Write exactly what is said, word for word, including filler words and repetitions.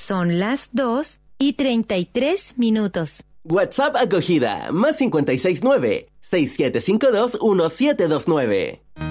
Son las dos y treinta y tres minutos. WhatsApp acogida, más cincuenta y seis nueve, seis siete cinco dos, uno siete dos nueve.